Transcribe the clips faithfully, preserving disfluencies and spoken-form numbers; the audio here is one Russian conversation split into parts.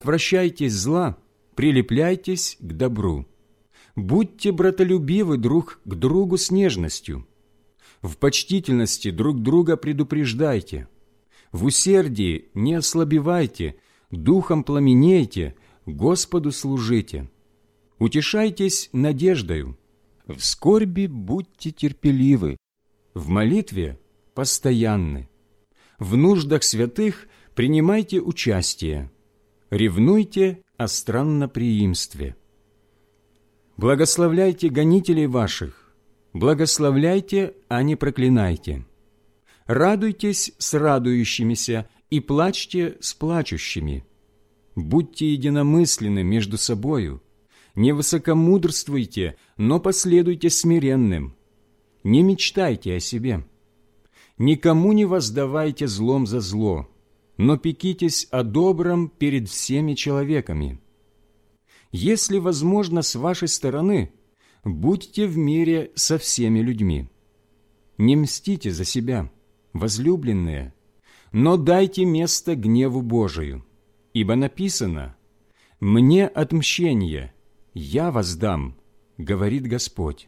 отвращайтесь зла, прилепляйтесь к добру. Будьте братолюбивы друг к другу с нежностью. В почтительности друг друга предупреждайте. В усердии не ослабевайте, духом пламенейте, Господу служите. Утешайтесь надеждою. В скорби будьте терпеливы, в молитве постоянны. В нуждах святых принимайте участие. Ревнуйте о странноприимстве. Благословляйте гонителей ваших, благословляйте, а не проклинайте. Радуйтесь с радующимися и плачьте с плачущими. Будьте единомысленны между собою. Не высокомудрствуйте, но последуйте смиренным. Не мечтайте о себе. Никому не воздавайте злом за зло, но пекитесь о добром перед всеми человеками. Если возможно с вашей стороны, будьте в мире со всеми людьми. Не мстите за себя, возлюбленные, но дайте место гневу Божию, ибо написано: «Мне отмщение, я воздам, говорит Господь».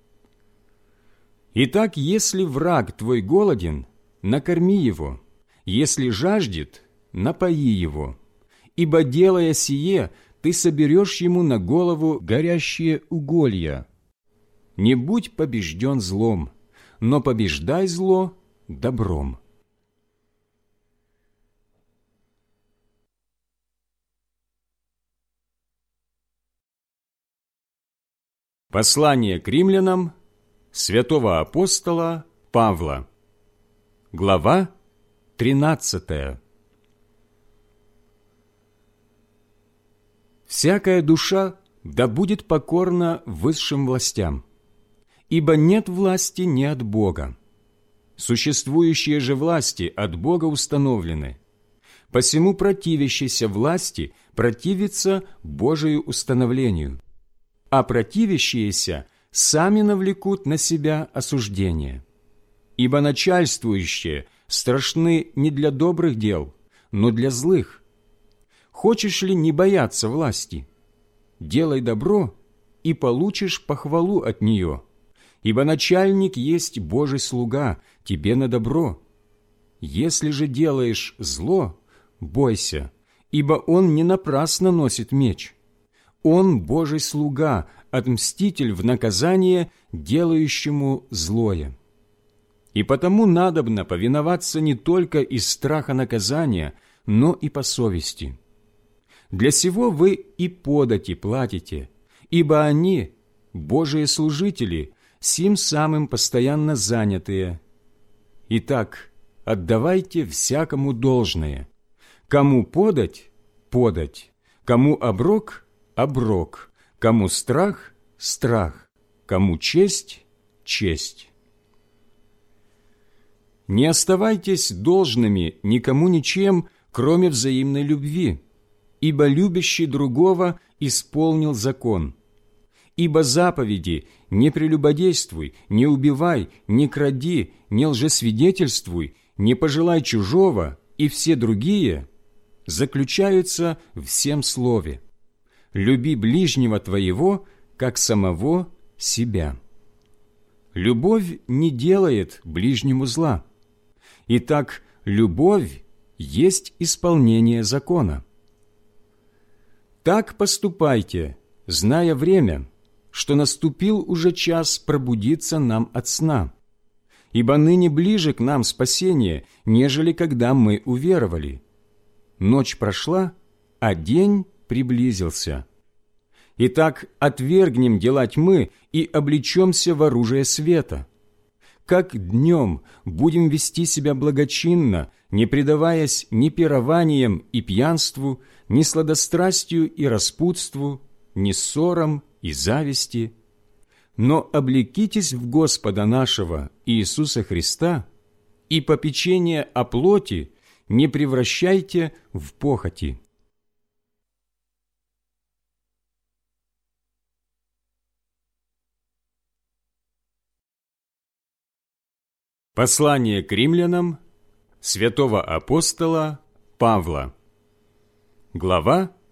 Итак, если враг твой голоден, накорми его, если жаждет, напои его, ибо, делая сие, ты соберешь ему на голову горящие уголья. Не будь побежден злом, но побеждай зло добром. Послание к римлянам святого апостола Павла. Глава тринадцатая. «Всякая душа да будет покорна высшим властям, ибо нет власти не от Бога. Существующие же власти от Бога установлены. Посему противящийся власти противится Божию установлению, а противящиеся сами навлекут на себя осуждение. Ибо начальствующие страшны не для добрых дел, но для злых. Хочешь ли не бояться власти? Делай добро, и получишь похвалу от нее, ибо начальник есть Божий слуга тебе на добро. Если же делаешь зло, бойся, ибо он не напрасно носит меч. Он Божий слуга, отмститель в наказание делающему злое. И потому надобно повиноваться не только из страха наказания, но и по совести. Для сего вы и подати платите, ибо они, Божие служители, сим самым постоянно занятые. Итак, отдавайте всякому должное. Кому подать – подать, кому оброк – оброк, кому страх – страх, кому честь – честь. Не оставайтесь должными никому ничем, кроме взаимной любви, ибо любящий другого исполнил закон. Ибо заповеди «не прелюбодействуй, не убивай, не кради, не лжесвидетельствуй, не пожелай чужого» и все другие заключаются в сем слове: «Люби ближнего твоего, как самого себя». Любовь не делает ближнему зла. Итак, любовь есть исполнение закона. Так поступайте, зная время, что наступил уже час пробудиться нам от сна. Ибо ныне ближе к нам спасение, нежели когда мы уверовали. Ночь прошла, а день приблизился. Итак, отвергнем дела тьмы и облечемся в оружие света. Как днем будем вести себя благочинно, не предаваясь ни пированиям и пьянству, ни сладострастию и распутству, ни ссорам и зависти, но облекитесь в Господа нашего Иисуса Христа и попечение о плоти не превращайте в похоти. Послание к римлянам святого апостола Павла. Глава